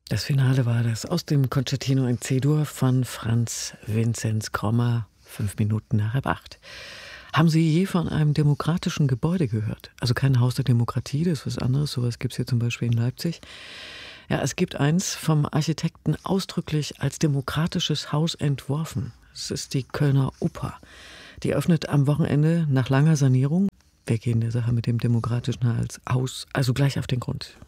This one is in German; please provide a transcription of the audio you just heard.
Das Finale war das aus dem Concertino in C-Dur von Franz Vinzenz Grommer, 7:05. Haben Sie je von einem demokratischen Gebäude gehört? Also kein Haus der Demokratie, das ist was anderes. Sowas gibt es hier zum Beispiel in Leipzig. Ja, es gibt eins vom Architekten ausdrücklich als demokratisches Haus entworfen. Es ist die Kölner Oper. Die öffnet am Wochenende nach langer Sanierung. Wir gehen der Sache mit dem demokratischen Haus also gleich auf den Grund.